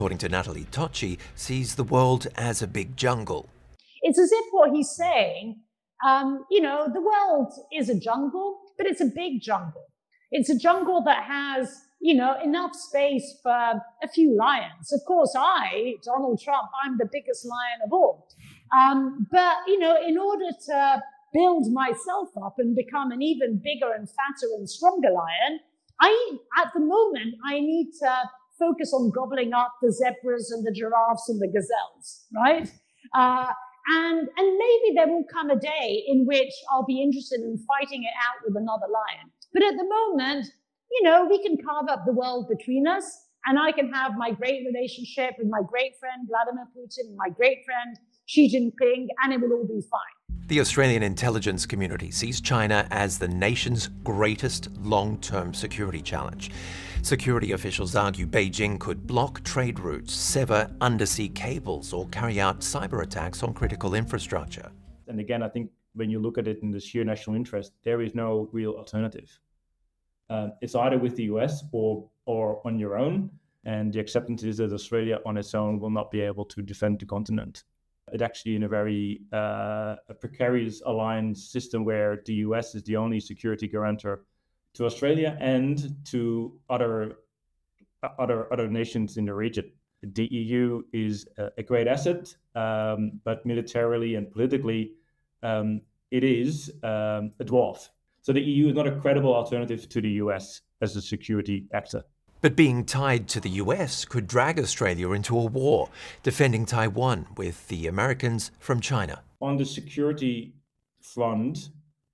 according to Natalie Tocci, sees the world as a big jungle. It's as if what he's saying, the world is a jungle, but it's a big jungle. It's a jungle that has, enough space for a few lions. Of course, Donald Trump, I'm the biggest lion of all. But in order to build myself up and become an even bigger and fatter and stronger lion, at the moment, I need to focus on gobbling up the zebras and the giraffes and the gazelles, right? And maybe there will come a day in which I'll be interested in fighting it out with another lion. But at the moment, we can carve up the world between us, and I can have my great relationship with my great friend Vladimir Putin, my great friend Xi Jinping, and it will all be fine. The Australian intelligence community sees China as the nation's greatest long-term security challenge. Security officials argue Beijing could block trade routes, sever undersea cables, or carry out cyber attacks on critical infrastructure. And again, I think when you look at it in the sheer national interest, there is no real alternative. It's either with the US or on your own, and the acceptance is that Australia on its own will not be able to defend the continent. It's actually in a very precarious alliance system where the US is the only security guarantor to Australia and to other nations in the region. The EU is a great asset, but militarily and politically, it is a dwarf. So the EU is not a credible alternative to the US as a security actor. But being tied to the US could drag Australia into a war, defending Taiwan with the Americans from China. On the security front,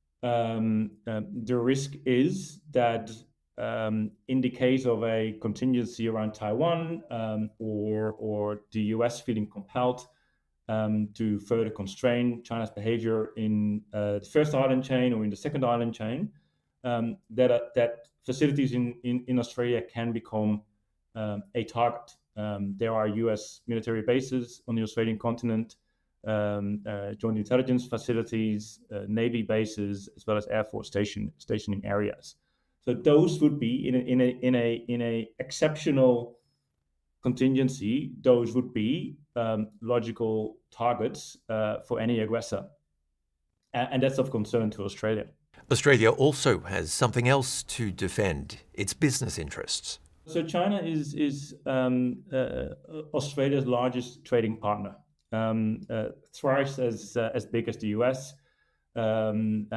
the risk is that in the case of a contingency around Taiwan or the US feeling compelled to further constrain China's behavior in the first island chain or in the second island chain, that facilities in Australia can become a target. There are US military bases on the Australian continent, joint intelligence facilities, Navy bases, as well as Air Force stationing areas. So those would be in a exceptional contingency. Those would be logical targets for any aggressor, and that's of concern to Australia. Australia also has something else to defend: its business interests. So China is Australia's largest trading partner, thrice as big as the US, and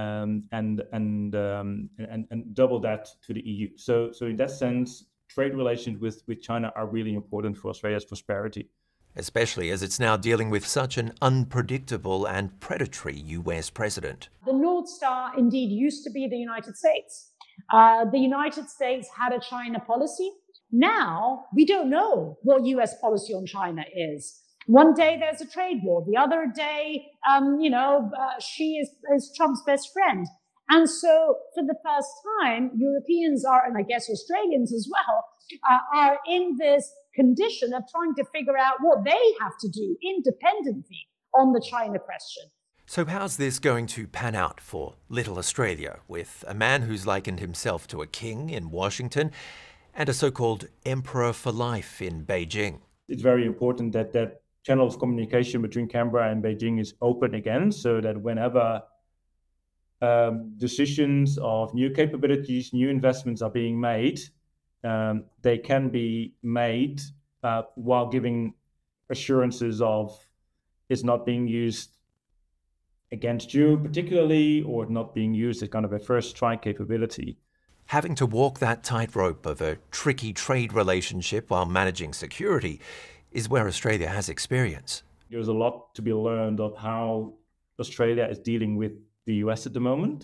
double that to the EU. So in that sense, trade relations with China are really important for Australia's prosperity. Especially as it's now dealing with such an unpredictable and predatory US president. The North Star indeed used to be the United States. The United States had a China policy. Now we don't know what US policy on China is. One day there's a trade war. The other day, Xi is Trump's best friend. And so for the first time, Europeans are, and I guess Australians as well, are in this condition of trying to figure out what they have to do independently on the China question. So how's this going to pan out for little Australia, with a man who's likened himself to a king in Washington and a so-called emperor for life in Beijing? It's very important that that channel of communication between Canberra and Beijing is open again, so that whenever decisions of new capabilities, new investments are being made, they can be made while giving assurances of it's not being used against you particularly, or not being used as kind of a first strike capability. Having to walk that tightrope of a tricky trade relationship while managing security is where Australia has experience. There's a lot to be learned of how Australia is dealing with the US at the moment,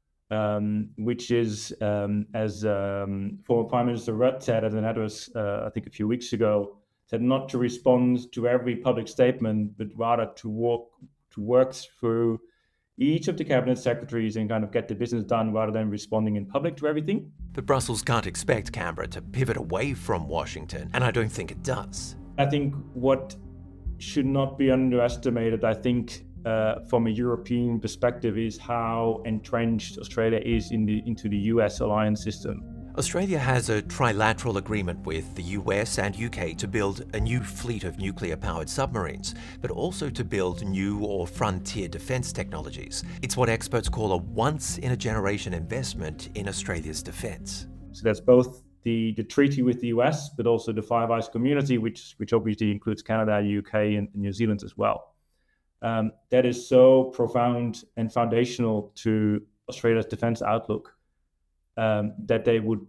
which is, as former Prime Minister Rudd said at an address, I think a few weeks ago, said not to respond to every public statement, but rather to work through each of the cabinet secretaries and kind of get the business done rather than responding in public to everything. But Brussels can't expect Canberra to pivot away from Washington, and I don't think it does. I think what should not be underestimated, from a European perspective, is how entrenched Australia is into the US alliance system. Australia has a trilateral agreement with the US and UK to build a new fleet of nuclear-powered submarines, but also to build new or frontier defence technologies. It's what experts call a once-in-a-generation investment in Australia's defence. So that's both the treaty with the US, but also the Five Eyes community, which obviously includes Canada, UK, and New Zealand as well. That is so profound and foundational to Australia's defence outlook. That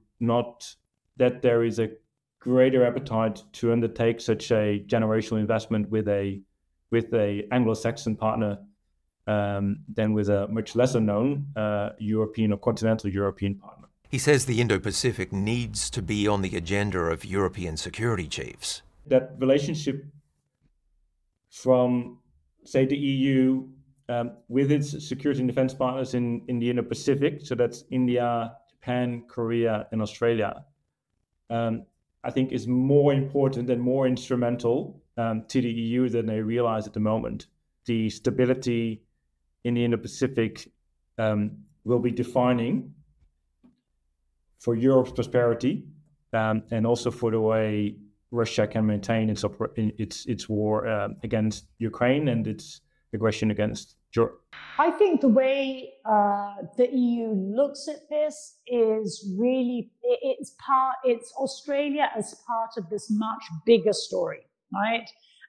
there is a greater appetite to undertake such a generational investment with a Anglo-Saxon partner than with a much lesser known European or continental European partner. He says the Indo-Pacific needs to be on the agenda of European security chiefs. That relationship from, say, the EU with its security and defense partners in the Indo-Pacific, so that's India, Japan, Korea, and Australia, I think is more important and more instrumental to the EU than they realize at the moment. The stability in the Indo-Pacific will be defining for Europe's prosperity and also for the way Russia can maintain its war against Ukraine and its aggression against Europe. I think the way the EU looks at this is really, it's Australia as part of this much bigger story, right?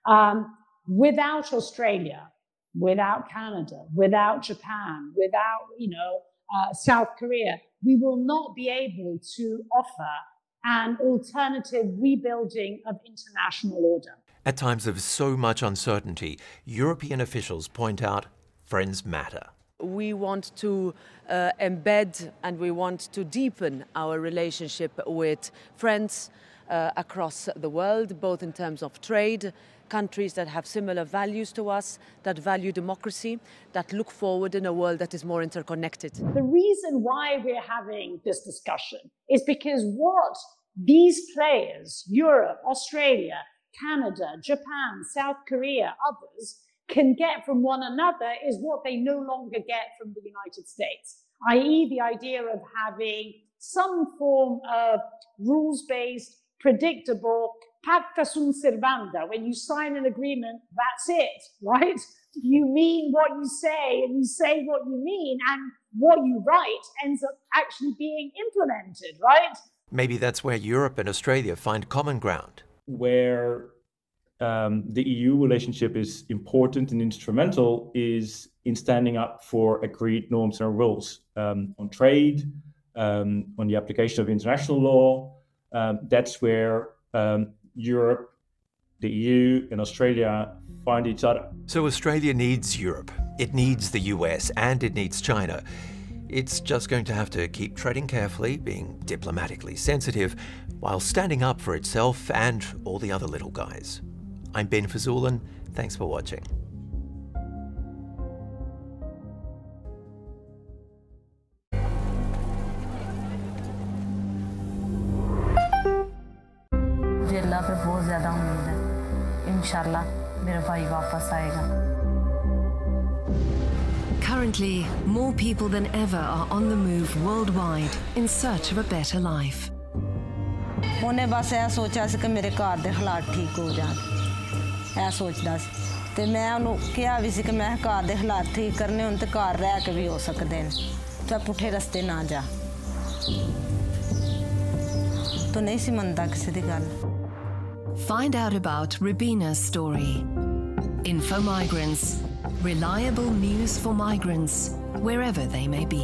Without Australia, without Canada, without Japan, without, South Korea, we will not be able to offer an alternative rebuilding of international order. At times of so much uncertainty, European officials point out friends matter. We want to embed and we want to deepen our relationship with friends across the world, both in terms of trade, countries that have similar values to us, that value democracy, that look forward in a world that is more interconnected. The reason why we're having this discussion is because what these players, Europe, Australia, Canada, Japan, South Korea, others, can get from one another is what they no longer get from the United States, i.e. the idea of having some form of rules-based, predictable, pacta sunt servanda. When you sign an agreement, that's it, right? You mean what you say and you say what you mean, and what you write ends up actually being implemented, right? Maybe that's where Europe and Australia find common ground. Where the EU relationship is important and instrumental is in standing up for agreed norms and rules on trade, on the application of international law. That's where Europe, the EU, and Australia find each other. So Australia needs Europe, it needs the US, and it needs China. It's just going to have to keep treading carefully, being diplomatically sensitive, while standing up for itself and all the other little guys. I'm Ben Fazoulan. Thanks for watching. अल्लाह पे बहुत ज़्यादा उम्मीद है इंशाल्लाह मेरा भाई वापस आएगा. Currently, more people than ever are on the move worldwide in search of a better life. ਉਹਨੇ ਬਸ ਇਹ ਸੋਚਿਆ ਸੀ ਕਿ ਮੇਰੇ ਘਰ ਦੇ ਹਾਲਾਤ ਠੀਕ ਹੋ ਜਾਣ, ਇਹ ਸੋਚਦਾ ਸੀ ਤੇ ਮੈਂ ਉਹਨੂੰ ਕਿਹਾ ਵੀ ਸੀ ਕਿ ਮੈਂ ਘਰ ਦੇ ਹਾਲਾਤ ਠੀਕ ਕਰਨੇ ਹੁਣ ਤੇ ਘਰ ਰਹਿ ਕੇ ਵੀ ਹੋ ਸਕਦੇ ਨੇ, ਤਾਂ ਪੁੱਠੇ ਰਸਤੇ ਨਾ ਜਾ. ਤਾਂ ਨਹੀਂ ਸੀ ਮੰਨਦਾ ਕਿਸੇ ਦੀ ਗੱਲ. Find out about Rubina's story. Info Migrants. Reliable news for migrants, wherever they may be.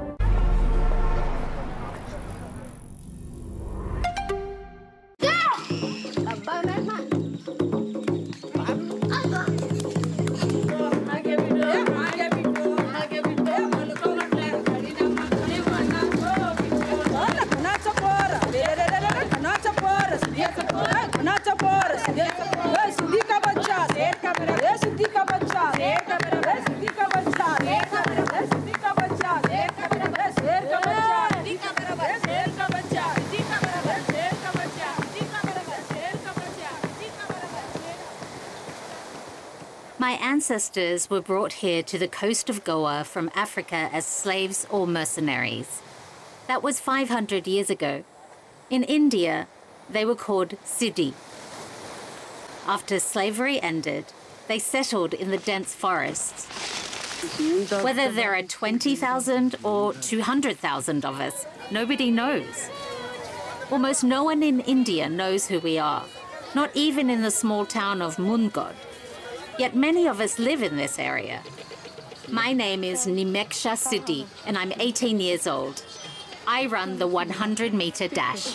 My ancestors were brought here to the coast of Goa from Africa as slaves or mercenaries. That was 500 years ago. In India, they were called Siddhi. After slavery ended, they settled in the dense forests. Whether there are 20,000 or 200,000 of us, nobody knows. Almost no one in India knows who we are, not even in the small town of Mungod. Yet many of us live in this area. My name is Nimeksha Siddhi, and I'm 18 years old. I run the 100-meter dash.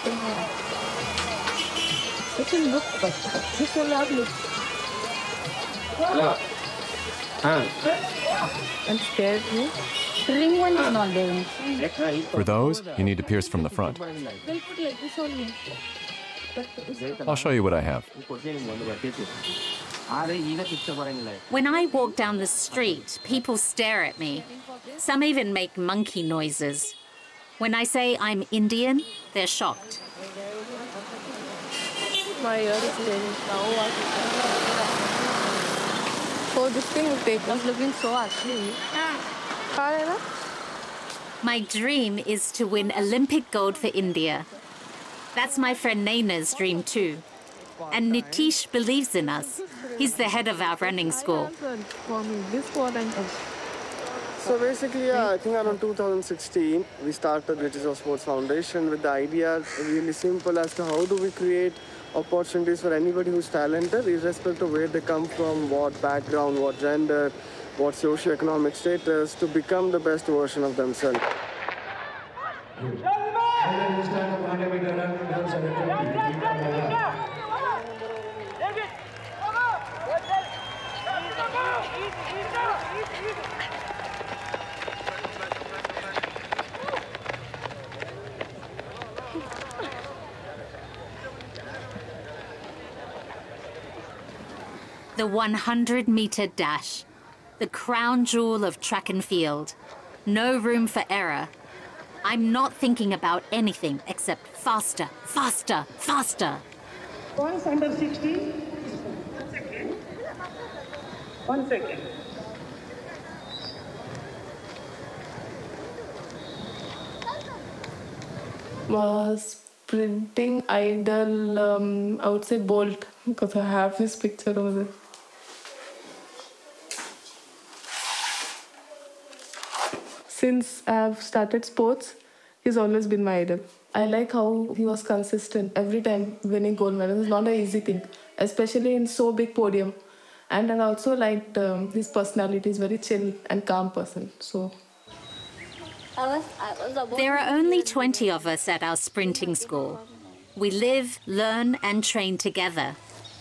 I'm scared. Ring one is not there. For those, you need to pierce from the front. They'll put like this only. I'll show you what I have. When I walk down the street, people stare at me. Some even make monkey noises. When I say I'm Indian, they're shocked. My ear is paining now. Oh, this thing will take us looking so ugly. My dream is to win Olympic gold for India. That's my friend Naina's dream too. And Nitish believes in us. He's the head of our running school. So basically, I think around 2016, we started British Sports Foundation with the idea really simple as to how do we create opportunities for anybody who's talented, irrespective of where they come from, what background, what gender, what socio-economic status, to become the best version of themselves. The 100-meter dash, the crown jewel of track and field. No room for error. I'm not thinking about anything except faster, faster, faster. Points under 60. 1 second. Sprinting idol, I would say Bolt, because I have his picture over there. Since I've started sports, he's always been my idol. I like how he was consistent every time winning gold medals. It's not an easy thing, especially in so big podium. And I also liked his personality. He's very chill and calm person. So. There are only 20 of us at our sprinting school. We live, learn, and train together.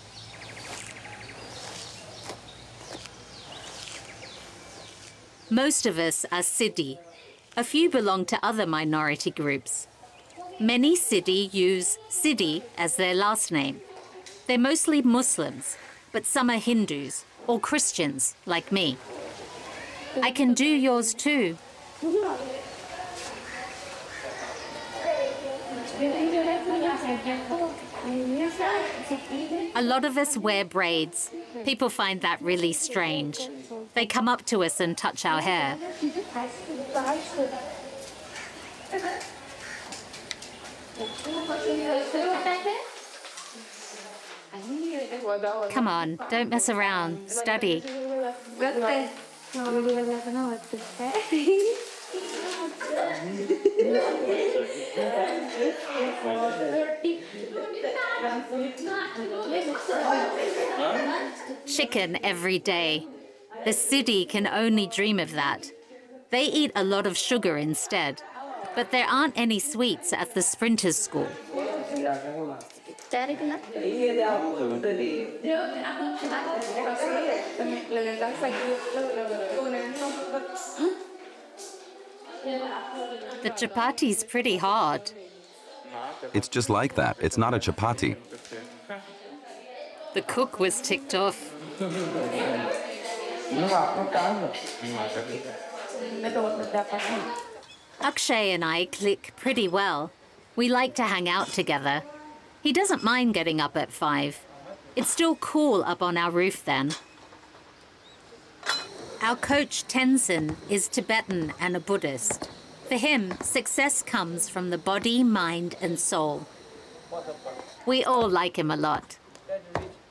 Most of us are Siddhi. A few belong to other minority groups. Many Siddhi use Siddhi as their last name. They're mostly Muslims, but some are Hindus or Christians, like me. I can do yours too. A lot of us wear braids. People find that really strange. They come up to us and touch our hair. Come on, don't mess around. Study. Chicken every day. The Siddhi can only dream of that. They eat a lot of sugar instead. But there aren't any sweets at the sprinters' school. The chapati's pretty hard. It's just like that. It's not a chapati. The cook was ticked off. Akshay and I click pretty well. We like to hang out together. He doesn't mind getting up at 5. It's still cool up on our roof then. Our coach Tenzin is Tibetan and a Buddhist. For him, success comes from the body, mind, and soul. We all like him a lot.